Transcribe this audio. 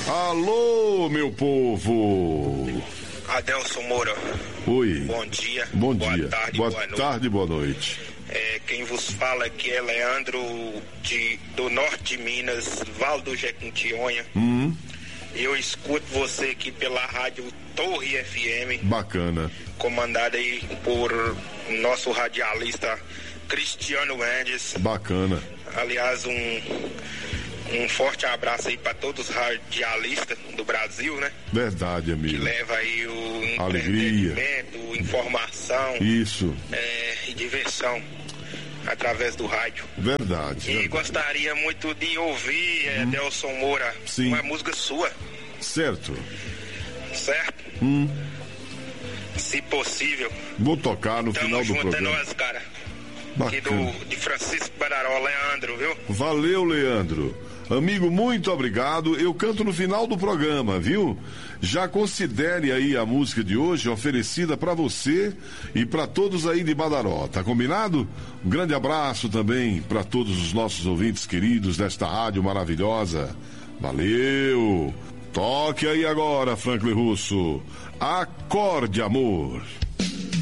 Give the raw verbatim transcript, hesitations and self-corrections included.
Alô, meu povo. Adelson Moura. Oi. Bom dia. Bom boa dia. Tarde, boa, boa noite. tarde, boa noite. É, quem vos fala aqui é Leandro de, do norte de Minas, Val do Jequitinhonha. Hum. Eu escuto você aqui pela rádio Torre F M. Bacana. Comandada aí por nosso radialista Cristiano Mendes. Bacana. Aliás, um, um forte abraço aí para todos os radialistas do Brasil, né? Verdade, amigo. Que leva aí o alegria, entretenimento, informação. Isso. É, e diversão através do rádio. Verdade. E verdade. gostaria muito de ouvir, é, hum. Delson Moura, Sim. uma música sua. Certo. Certo? Hum. Se possível. Vou tocar no Tamo final do junto, programa. É nós, cara. Bacana. Aqui do, de Francisco Badaró, Leandro, viu? Valeu, Leandro. Amigo, muito obrigado. Eu canto no final do programa, viu? Já considere aí a música de hoje oferecida para você e para todos aí de Badaró, tá combinado? Um grande abraço também para todos os nossos ouvintes queridos desta rádio maravilhosa. Valeu! Toque aí agora, Franklin Russo. Acorde, amor.